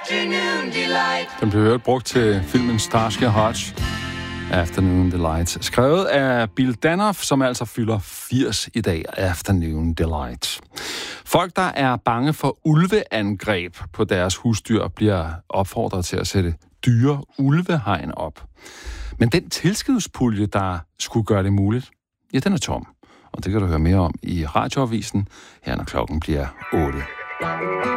Afternoon Delight. Den blev hørt brugt til filmen Starsky & Hutch. Afternoon Delight. Skrevet af Bill Danoff, som altså fylder 80 i dag. Afternoon Delight. Folk, der er bange for ulveangreb på deres husdyr, bliver opfordret til at sætte dyre ulvehegn op. Men den tilskudspulje, der skulle gøre det muligt, ja, den er tom. Og det kan du høre mere om i Radioavisen, her når klokken bliver 8.